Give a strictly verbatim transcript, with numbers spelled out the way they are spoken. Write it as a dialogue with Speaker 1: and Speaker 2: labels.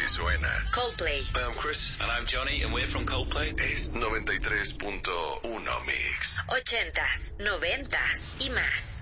Speaker 1: Así suena
Speaker 2: Coldplay.
Speaker 3: Hi, I'm Chris.
Speaker 4: And I'm Johnny, and we're from Coldplay.
Speaker 1: Es noventa y tres punto uno Mix.
Speaker 2: Ochentas, noventas y más.